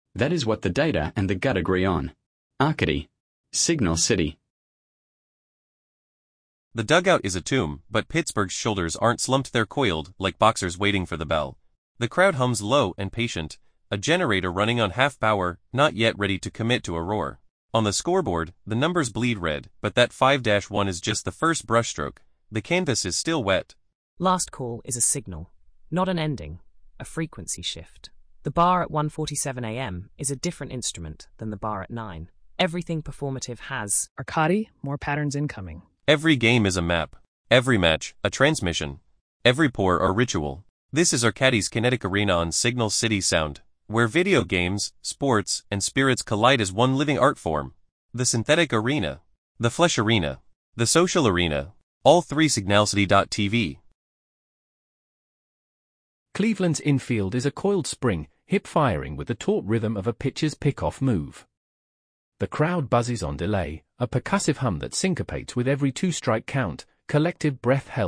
That is what the data and the gut agree on. Arcady. Signal City. The dugout is a tomb, but Pittsburgh's shoulders aren't slumped, they're coiled, like boxers waiting for the bell. The crowd hums low and patient, a generator running on half power, not yet ready to commit to a roar. On the scoreboard, the numbers bleed red, but that 5-1 is just the first brushstroke. The canvas is still wet. Last call is a signal, not an ending, a frequency shift. The bar at 1:47 a.m. is a different instrument than the bar at 9. Everything performative has Arcady, more patterns incoming. Every game is a map. Every match, a transmission. Every pour, a ritual. This is Arcady's kinetic arena on Signal City Sound, where video games, sports, and spirits collide as one living art form. The synthetic arena. The flesh arena. The social arena. All three signalcity.tv. Cleveland's infield is a coiled spring, hip-firing with the taut rhythm of a pitcher's pick-off move. The crowd buzzes on delay, a percussive hum that syncopates with every two-strike count, collective breath held